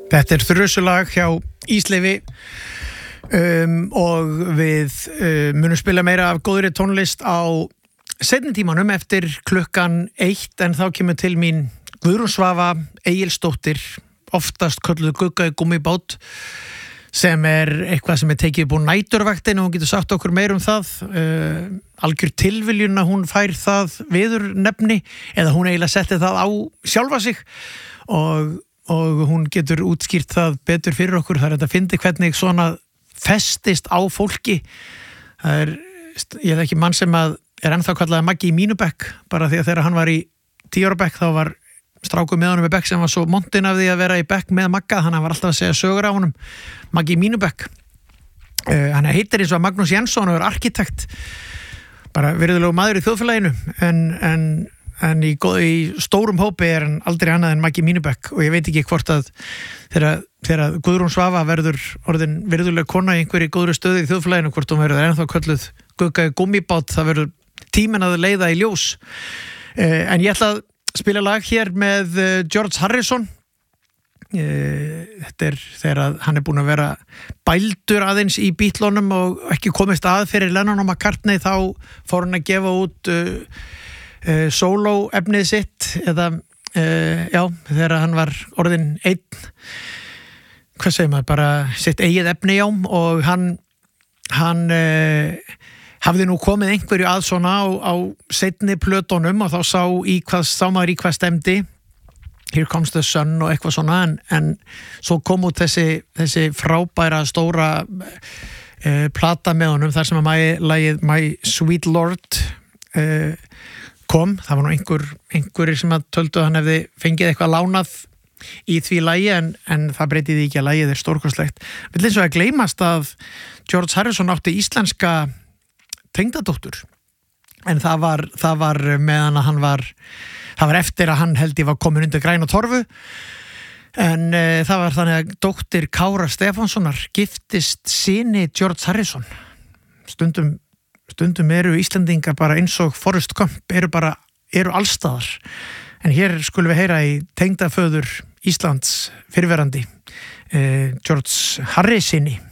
Þetta þrusulag hjá Ísleifi og við munum spila meira af góðri tónlist á seinni tímanum eftir klukkan 1 en þá kemur til mín Guðrún Svava Egilsdóttir, oftast kölluð Gugga í gummibát, sem eitthvað sem tekið upp úr næturvaktin og hún getur sagt okkur meir það. Algjör tilviljun að hún fær það viðurnefni eða hún eiginlega setti það á sjálfa sig og hún getur útskýrt það betur fyrir okkur. Það þetta fyndi hvernig svona festist á fólki. Ég þekki mann sem ennþá kallaði Maggi í mínu bekk, bara því að þegar hann var í 10 ára bekk þá var strákur með honum í bekk sem var svo montinn af því að vera í bekk með Magga, hann var alltaf að segja sögur á honum, Maggi í mínu bekk. Hann heitir eins og Magnús Jensson og arkitekt, bara virðulegur maður í þjóðfélaginu, en í stórum hópi hann aldrei annað en Maggi í mínu bekk. Og ég veit ekki hvort að þegar Guðrún Svava verður orðin virðuleg kona í einhverju góðri stöðu í þjóðfélaginu, hvort hún verður ennþá kölluð Gugga í gummibát, það verður tíminn að leiða í ljós. En ég ætla að spila lag hér með George Harrison. Þetta þegar hann búinn að vera bældur aðeins í Beatlunum og ekki komist að fyrir Lennon og McCartney, þá fór hann að gefa út solo efnið sitt eða þegar hann var orðin einn, hvað segir maður, bara sitt eigið efni og hann hafði nú komið einhverju að svona á seinni plötunum og þá sá maður í hvað stemdi, Here Comes the Sun og eitthvað svona, en svo kom út þessi frábæra stóra plata með honum þar sem að lagið My Sweet Lord kom. Það var nú einhverjir sem að töldu að hann hefði fengið eitthvað lánað í því lagi, en það breytiði ekki að lagið stórkostlegt. Vill eins og að gleymast að George Harrison átti íslenska tengdadóttur, en það var meðan að það var eftir að hann held ég var komin undir græna torfu, en það var þannig að dóttir Kára Stefánssonar giftist syni George Harrison. Stundum eru Íslendingar bara eins og Forrest Gump, eru allstaðar, en hér skulum við heyra í tengdaföður Íslands fyrrverandi George Harrisoni.